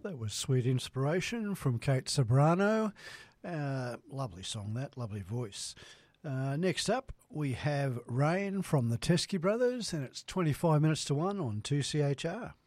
That was Sweet Inspiration from Kate Sobrano. Lovely song that, lovely voice. Next up, we have Rain from the Teskey Brothers, and it's 25 minutes to 1 on 2CHR.